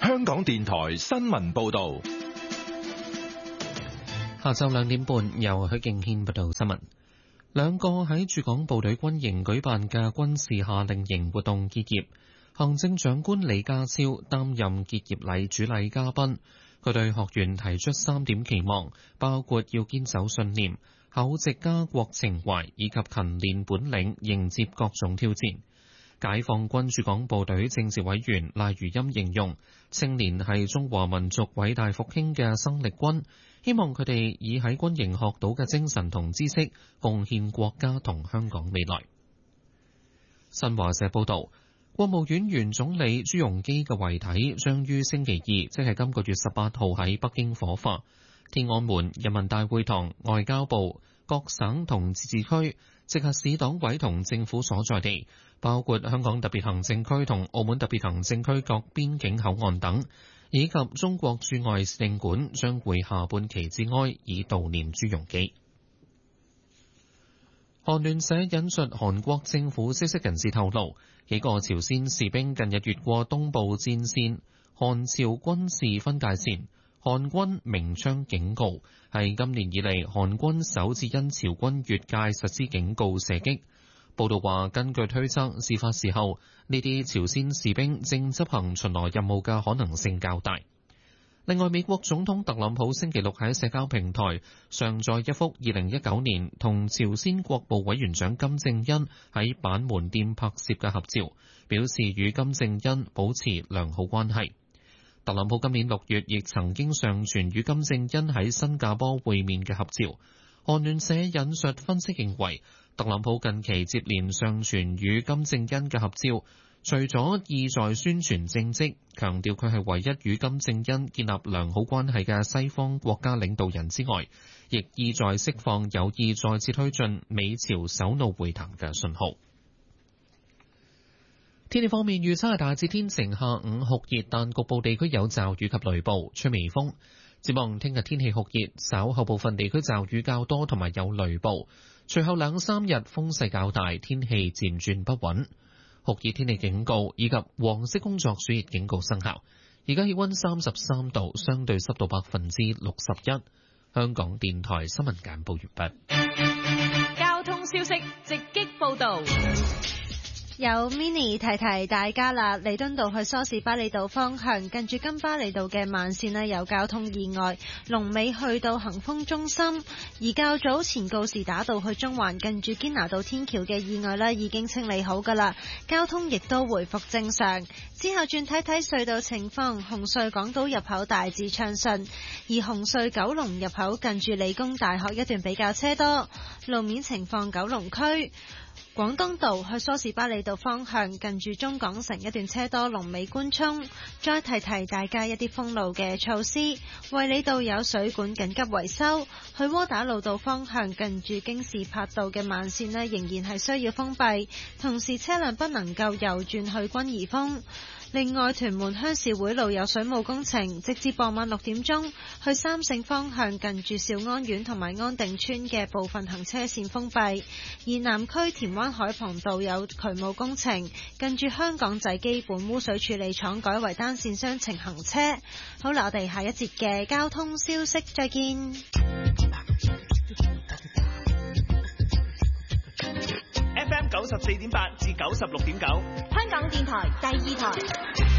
香港電台新聞報道。 下晝2點半，由許敬軒報道新聞。兩個喺駐港部隊軍營舉辦嘅軍事夏令營活動結業，行政長官李家超擔任結業禮主禮嘉賓。佢對學員提出3點期望，包括要堅守信念、厚植家國情懷以及勤練本領，迎接各種挑戰。解放軍駐港部隊政治委員賴如欽形容，青年係中華民族偉大復興嘅生力軍，希望佢哋以喺軍營學到嘅精神同知識，貢獻國家同香港未來。新華社報道，國務院原總理朱鎔基嘅遺體將於星期二，即係今個月18號喺北京火化。天安門、人民大會堂、外交部、各省同自治區、直轄市黨委同政府所在地，包括香港特別行政區同澳門特別行政區各邊境口岸等，以及中國駐外使領館，將會下半旗致哀，以悼念朱鎔基。韓聯社引述韓國政府消息人士透露，幾個朝鮮士兵近日越過東部戰線韓朝軍事分界線，韓軍鳴槍警告，係今年以嚟韓軍首次因朝軍越界實施警告射擊。報道話，根據推測，事發時候呢啲朝鮮士兵正執行巡邏任務嘅可能性較大。另外，美國總統特朗普星期六喺社交平台上載一幅2019年同朝鮮國務委員長金正恩喺板門店拍攝嘅合照，表示與金正恩保持良好關係。特朗普今年6月亦曾經上傳與金正恩喺新加坡會面嘅合照。韓聯社引述分析認為，特朗普近期接連上傳與金正恩嘅合照，除咗意在宣傳政績，強調佢係唯一與金正恩建立良好關係嘅西方國家領導人之外，亦意在釋放有意再次推進美朝首腦會談嘅信號。天氣方面，預測係大致天晴，下午酷熱，但局部地區有驟雨及雷暴，吹微風。展望聽日天氣酷熱，稍後部分地區驟雨較多，同埋有雷暴。隨後2-3日風勢較大，天氣漸轉不穩。酷熱天氣警告以及黃色工作暑熱警告生效。而家氣溫33度，相對濕度61%。香港電台新聞簡報完畢。 交通消息直擊報道。 有 Mini 提提大家啦，彌敦道去梳士巴利道方向，近住金巴利道嘅慢線呢有交通意外，龍尾去到恒豐中心。而較早前告士打道去中環，近住堅拿道天橋嘅意外呢已經清理好噶啦，交通亦都回復正常。之後轉睇睇隧道情況，紅隧港島入口大致暢順，而紅隧九龍入口近住理工大學一段比較車多。路面情況，九龍區廣東道去梳士巴利道方向，近住中港城一段車多，龍尾官涌。再提提大家一啲封路嘅措施，衛理道有水管緊急維修，去窩打老道方向近住京士柏道嘅慢線呢仍然係需要封閉，同時車輛不能夠右轉去君怡峰。另外，屯門鄉事會路有水務工程，直至傍晚6點鐘，去三聖方向近住兆安苑同埋安定村嘅部分行車線封閉。而南區田灣海傍道有渠務工程，近住香港仔基本污水處理廠改為單線雙程行車。好啦，我哋下一節嘅交通消息再見。 FM 94.8至96.9，香港電台第2台。